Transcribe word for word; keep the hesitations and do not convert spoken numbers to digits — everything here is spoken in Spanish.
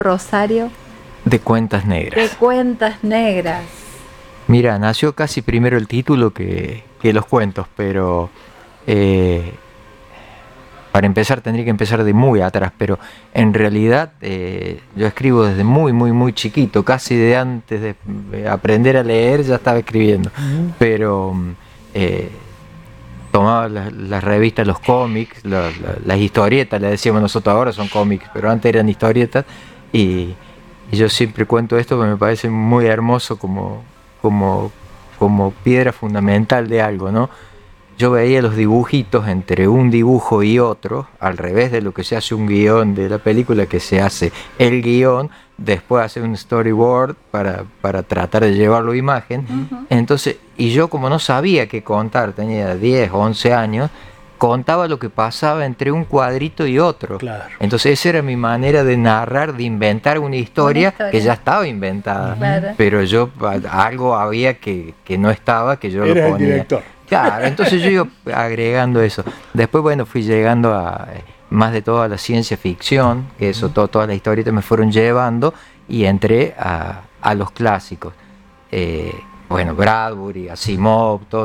Rosario de Cuentas Negras. de Cuentas Negras. Mira, nació casi primero el título que, que los cuentos, pero eh, para empezar tendría que empezar de muy atrás, pero en realidad eh, yo escribo desde muy, muy, muy chiquito, casi de antes de aprender a leer ya estaba escribiendo, uh-huh. pero eh, tomaba las la revistas, los cómics, la, la, las historietas, le decíamos nosotros ahora son cómics, pero antes eran historietas, y, y yo siempre cuento esto que me parece muy hermoso como, como, como piedra fundamental de algo, ¿no? Yo veía los dibujitos entre un dibujo y otro, al revés de lo que se hace un guión de la película, que se hace el guión, después hace un storyboard para, para tratar de llevarlo a imagen. Uh-huh. Entonces, y yo como no sabía qué contar, tenía diez, once años, contaba lo que pasaba entre un cuadrito y otro. Claro. Entonces esa era mi manera de narrar, de inventar una historia, una historia. que ya estaba inventada. Claro. Pero yo, algo había que, que no estaba, que yo Eres lo ponía. El director. Claro, entonces yo iba agregando eso. Después, bueno, fui llegando a más de todo a la ciencia ficción, que eso, todo, todas las historietas me fueron llevando, y entré a, a los clásicos. Eh, bueno, Bradbury, Asimov, todo.